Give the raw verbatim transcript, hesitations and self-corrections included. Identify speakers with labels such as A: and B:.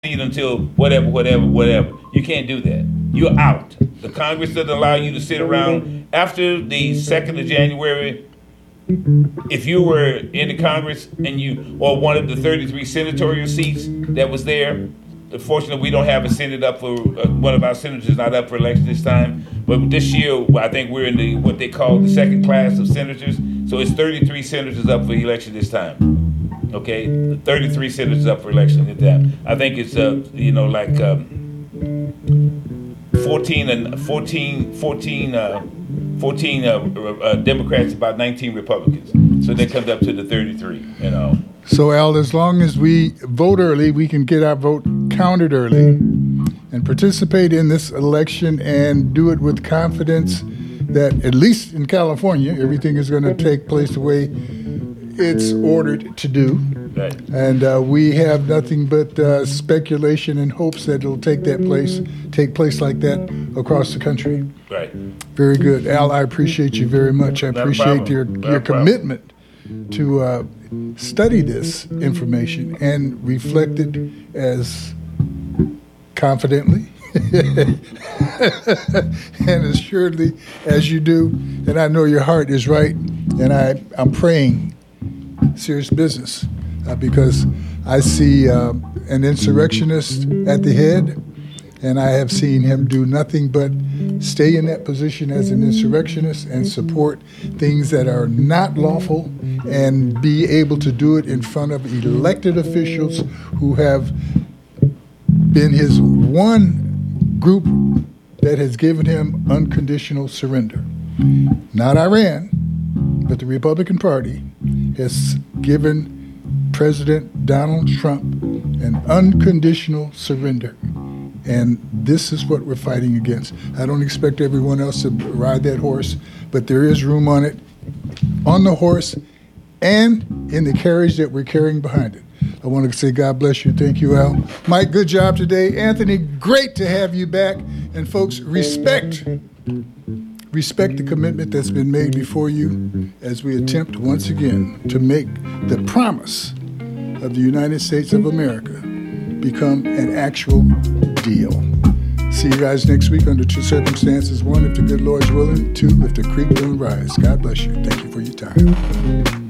A: until whatever, whatever, whatever. You can't do that. You're out. The Congress doesn't allow you to sit around after the second of January. If you were in the Congress and you, or one of the thirty-three senatorial seats that was there, unfortunately we don't have a Senate up for, uh, one of our senators is not up for election this time. But this year, I think we're in the, what they call the second class of senators. So it's thirty-three senators up for election this time. Okay, thirty-three senators up for election at that. I think it's uh, you know, like um, fourteen and fourteen, fourteen, uh, fourteen uh, uh, Democrats, about nineteen Republicans. So that comes up to the thirty-three. You know.
B: So Al, as long as we vote early, we can get our vote counted early, and participate in this election and do it with confidence that, at least in California, everything is going to take place the way it's ordered to do.
A: Right.
B: And uh, we have nothing but uh, speculation and hopes that it'll take that place, take place like that across the country.
A: Right.
B: Very good. Al, I appreciate you very much. I
A: Not a
B: appreciate your,
A: problem. Not
B: your
A: a problem.
B: commitment to uh, study this information and reflect it as confidently and assuredly as you do. And I know your heart is right, and I, I'm praying serious business uh, because I see uh, an insurrectionist at the head, and I have seen him do nothing but stay in that position as an insurrectionist and support things that are not lawful, and be able to do it in front of elected officials who have been his one group that has given him unconditional surrender. Not Iran, but the Republican Party has given President Donald Trump an unconditional surrender. And this is what we're fighting against. I don't expect everyone else to ride that horse, but there is room on it, on the horse, and in the carriage that we're carrying behind it. I want to say God bless you. Thank you, Al. Mike, good job today. Anthony, great to have you back. And folks, respect, respect the commitment that's been made before you as we attempt once again to make the promise of the United States of America become an actual deal. See you guys next week under two circumstances. One, if the good Lord's willing. Two, if the creek don't rise. God bless you. Thank you for your time.